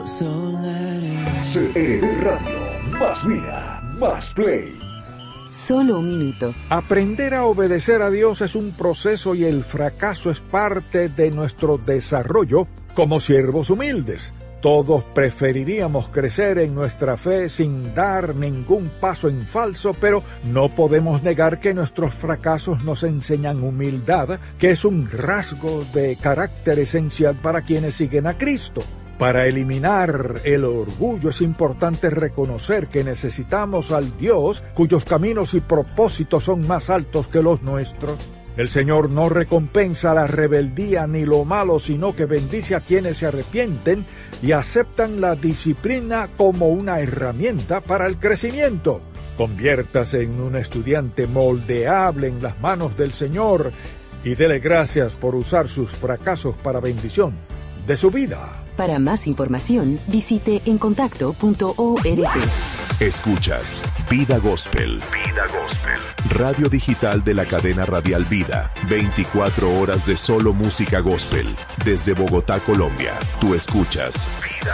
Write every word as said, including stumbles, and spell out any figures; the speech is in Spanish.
C R D Radio, más vida, más play. Solo un minuto. Aprender a obedecer a Dios es un proceso y el fracaso es parte de nuestro desarrollo como siervos humildes. Todos preferiríamos crecer en nuestra fe sin dar ningún paso en falso, pero no podemos negar que nuestros fracasos nos enseñan humildad, que es un rasgo de carácter esencial para quienes siguen a Cristo. Para eliminar el orgullo es importante reconocer que necesitamos al Dios cuyos caminos y propósitos son más altos que los nuestros. El Señor no recompensa la rebeldía ni lo malo, sino que bendice a quienes se arrepienten y aceptan la disciplina como una herramienta para el crecimiento. Conviértase en un estudiante moldeable en las manos del Señor y dele gracias por usar sus fracasos para bendición de su vida. Para más información, visite encontacto punto org. Escuchas Vida Gospel. Vida Gospel. Radio digital de la cadena radial Vida. veinticuatro horas de solo música gospel. Desde Bogotá, Colombia. Tú escuchas Vida